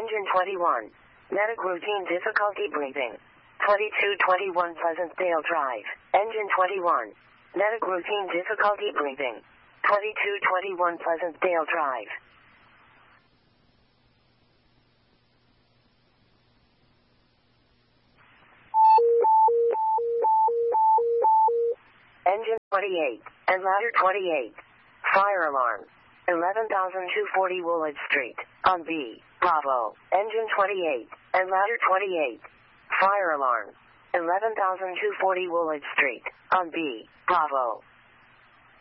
Engine 21. Medic routine difficulty breathing. 2221 Pleasantville Drive. Engine 21. Medic routine difficulty breathing. 2221 Pleasantville Drive. Engine 28. And ladder 28. Fire alarm. 11,240 Woolidge Street. On B. Bravo. Engine 28. And ladder 28. Fire alarm. 11,240 Woolidge Street. On B. Bravo.